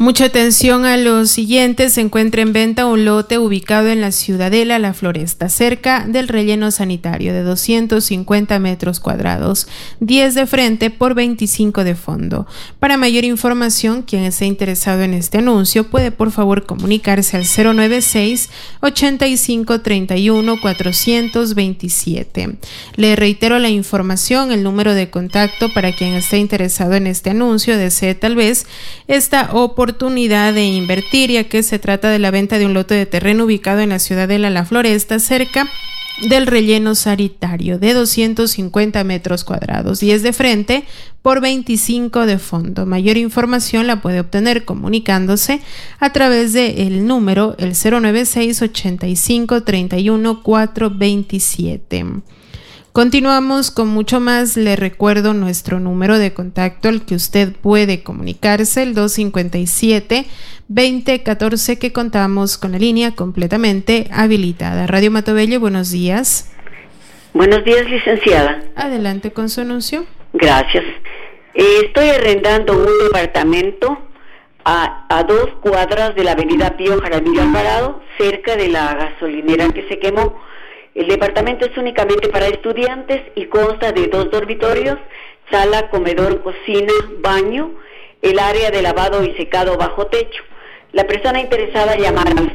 Mucha atención a lo siguiente. Se encuentra en venta un lote ubicado en la Ciudadela La Floresta, cerca del relleno sanitario, de 250 metros cuadrados, 10 de frente por 25 de fondo. Para mayor información, quien esté interesado en este anuncio puede por favor comunicarse al 096-8531-427. Le reitero la información, el número de contacto para quien esté interesado en este anuncio, desee tal vez esta oportunidad de invertir, ya que se trata de la venta de un lote de terreno ubicado en la Ciudadela La Floresta, cerca del relleno sanitario, de 250 metros cuadrados, 10 de frente por 25 de fondo. Mayor información la puede obtener comunicándose a través del número el 096-8531-427. Continuamos con mucho más. Le recuerdo nuestro número de contacto al que usted puede comunicarse, el 257-2014, que contamos con la línea completamente habilitada. Radio Matobello, buenos días. Buenos días, licenciada. Adelante con su anuncio. Gracias. Estoy arrendando un departamento a 2 cuadras de la avenida Pío Jaramillo Alvarado, cerca de la gasolinera que se quemó. El departamento es únicamente para estudiantes y consta de 2 dormitorios, sala, comedor, cocina, baño, el área de lavado y secado bajo techo. La persona interesada llamará al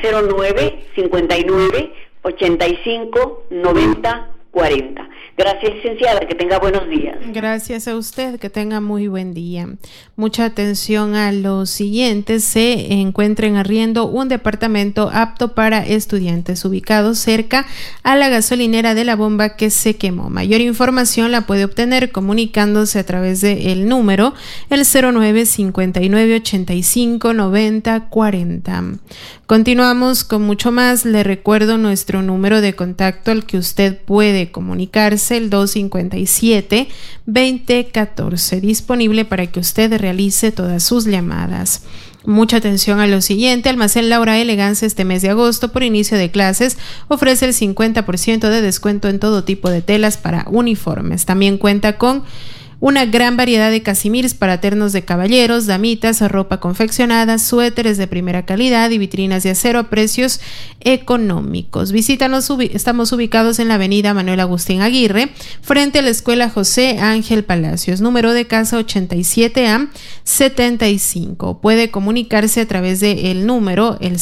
09-59-85-90-40. Gracias, licenciada, que tenga buenos días. Gracias a usted, que tenga muy buen día. Mucha atención a lo siguiente. Se encuentra en arriendo un departamento apto para estudiantes ubicado cerca a la gasolinera de La Bomba que se quemó. Mayor información la puede obtener comunicándose a través del número el 09-59-85-90-40. Continuamos con mucho más. Le recuerdo nuestro número de contacto al que usted puede comunicarse, el 257-2014, disponible para que usted realice todas sus llamadas. Mucha atención a lo siguiente. Almacén Laura Elegancia este mes de agosto, por inicio de clases, ofrece el 50% de descuento en todo tipo de telas para uniformes. También cuenta con una gran variedad de casimirs para ternos de caballeros, damitas, ropa confeccionada, suéteres de primera calidad y vitrinas de acero a precios económicos. Visítanos, estamos ubicados en la avenida Manuel Agustín Aguirre, frente a la Escuela José Ángel Palacios, número de casa 87A75. Puede comunicarse a través del número el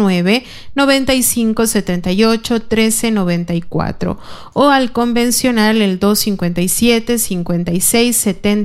09-9578-1394 o al convencional el 257-5676.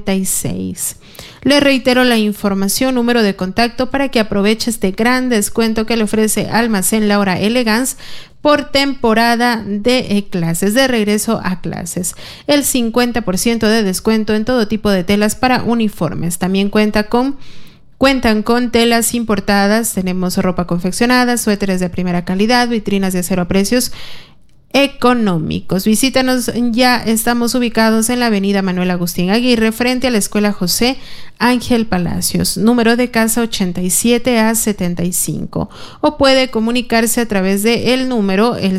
Le reitero la información, número de contacto para que aproveche este gran descuento que le ofrece Almacén Laura Elegance por temporada de clases, de regreso a clases. El 50% de descuento en todo tipo de telas para uniformes. También cuentan con telas importadas, tenemos ropa confeccionada, suéteres de primera calidad, vitrinas de acero a precios económicos. Visítanos, ya estamos ubicados en la avenida Manuel Agustín Aguirre, frente a la Escuela José Ángel Palacios, número de casa 87A75, o puede comunicarse a través de el número el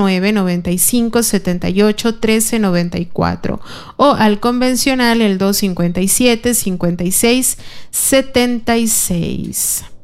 09-9578-1394 o al convencional el 257-5676.